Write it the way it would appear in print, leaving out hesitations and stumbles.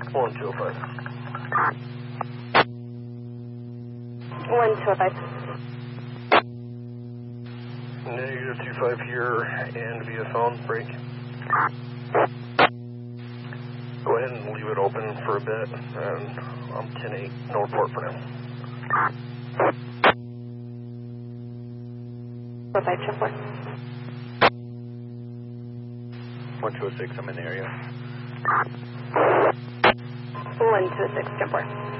1205. 1205. -25 here and via phone, break. Go ahead and leave it open for a bit, and I'm 10-8, no report for now. 4574. 1206, I'm in the area. 1206, 10-4.